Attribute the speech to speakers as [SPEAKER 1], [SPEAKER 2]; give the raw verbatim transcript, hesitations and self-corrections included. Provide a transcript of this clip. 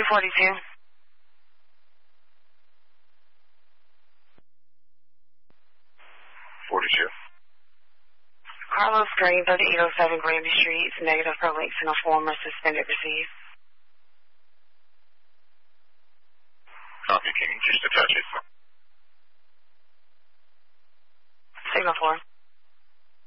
[SPEAKER 1] forty-two.
[SPEAKER 2] forty-two.
[SPEAKER 1] Carlos Green, thirty-eight oh seven Granby Street. Negative for links in a former suspended received.
[SPEAKER 2] Copy, can you just attach it?
[SPEAKER 1] Signal four.